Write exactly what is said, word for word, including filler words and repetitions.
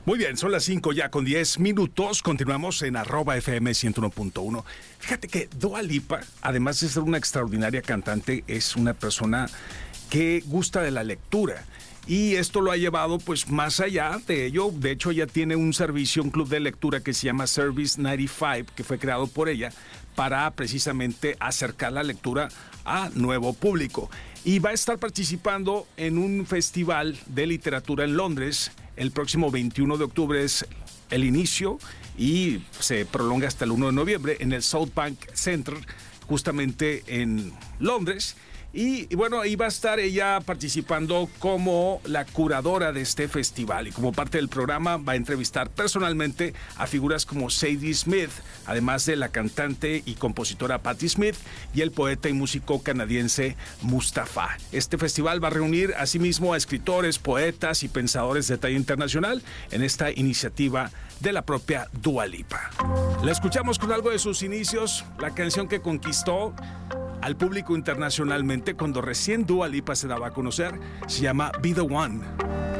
Muy bien, son las cinco ya con diez minutos. Continuamos en arroba F M ciento uno punto uno. Fíjate que Dua Lipa, además de ser una extraordinaria cantante, es una persona que gusta de la lectura. Y esto lo ha llevado pues más allá de ello. De hecho, ella tiene un servicio, un club de lectura que se llama Service noventa y cinco, que fue creado por ella para precisamente acercar la lectura a nuevo público. Y va a estar participando en un festival de literatura en Londres. El próximo veintiuno de octubre es el inicio y se prolonga hasta el uno de noviembre en el South Bank Center, justamente en Londres. Y, y bueno, ahí va a estar ella participando como la curadora de este festival, y como parte del programa va a entrevistar personalmente a figuras como Sadie Smith, además de la cantante y compositora Patti Smith y el poeta y músico canadiense Mustafa. Este festival va a reunir asimismo a escritores, poetas y pensadores de talla internacional en esta iniciativa de la propia Dua Lipa. La escuchamos con algo de sus inicios, la canción que conquistó al público internacionalmente cuando recién Dua Lipa se daba a conocer, se llama Be The One.